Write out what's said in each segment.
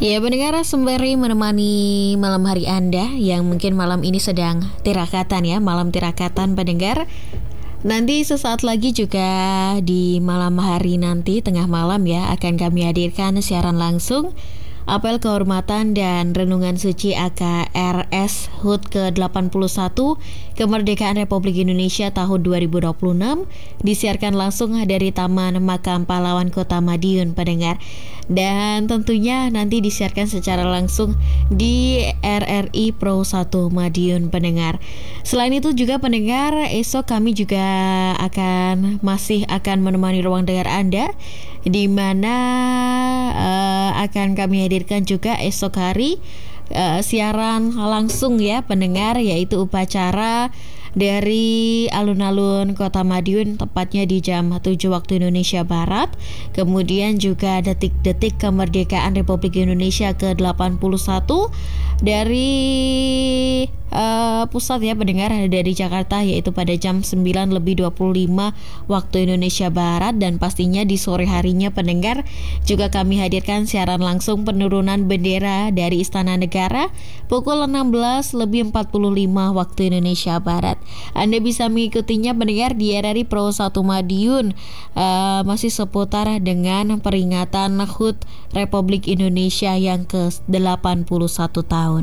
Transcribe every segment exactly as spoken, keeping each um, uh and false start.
Ya, pendengar, sembari menemani malam hari Anda yang mungkin malam ini sedang tirakatan ya, malam tirakatan pendengar. Nanti sesaat lagi juga di malam hari nanti tengah malam ya akan kami hadirkan siaran langsung apel kehormatan dan renungan suci A K R S H U T ke delapan puluh satu Kemerdekaan Republik Indonesia tahun dua ribu dua puluh enam disiarkan langsung dari Taman Makam Pahlawan Kota Madiun pendengar. Dan tentunya nanti disiarkan secara langsung di R R I Pro satu Madiun pendengar. Selain itu juga pendengar, esok kami juga akan masih akan menemani ruang dengar Anda, di mana uh, akan kami hadirkan juga esok hari uh, siaran langsung ya pendengar, yaitu upacara dari alun-alun Kota Madiun tepatnya di jam tujuh waktu Indonesia Barat. Kemudian juga detik-detik kemerdekaan Republik Indonesia ke delapan puluh satu dari uh, pusat ya pendengar, dari Jakarta, yaitu pada jam sembilan lebih dua puluh lima waktu Indonesia Barat. Dan pastinya di sore harinya pendengar juga kami hadirkan siaran langsung penurunan bendera dari Istana Negara pukul enam belas lebih empat puluh lima waktu Indonesia Barat. Anda bisa mengikutinya pendengar di R R I Pro satu Madiun, uh, masih seputar dengan peringatan H U T Republik Indonesia yang ke delapan puluh satu tahun.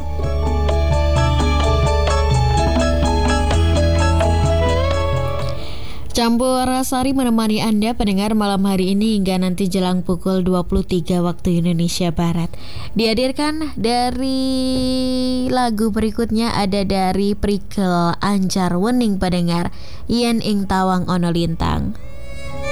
Campur Sari menemani Anda pendengar malam hari ini hingga nanti jelang pukul dua puluh tiga waktu Indonesia Barat. Dihadirkan dari lagu berikutnya ada dari Prikel Anjar Wening pendengar, Yen Ing Tawang Ono Lintang.